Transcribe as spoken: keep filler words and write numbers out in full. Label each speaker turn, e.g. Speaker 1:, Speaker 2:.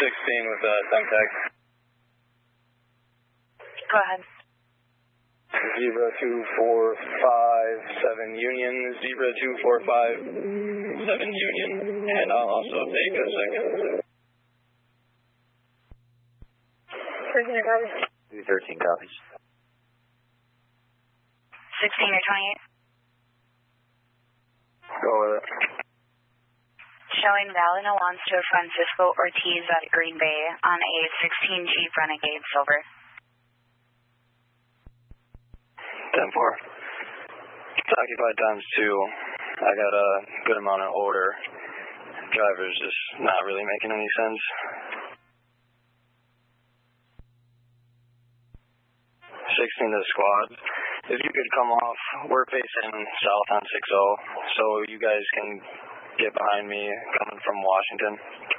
Speaker 1: sixteen with uh, Semtech.
Speaker 2: Go ahead.
Speaker 1: Zebra two four five seven Union, Zebra two four five seven Union, and I'll also take a second.
Speaker 2: thirteen copies.
Speaker 3: thirteen copies.
Speaker 2: sixteen or twenty-eight?
Speaker 1: Go with it.
Speaker 2: Showing Valen Alonso Francisco Ortiz at Green Bay on a sixteen Jeep Renegade Silver.
Speaker 1: ten four. It's occupied times two. I got a good amount of order. Driver's just not really making any sense. sixteen to the squad. If you could come off, we're facing south on six oh, so you guys can get behind me coming from Washington.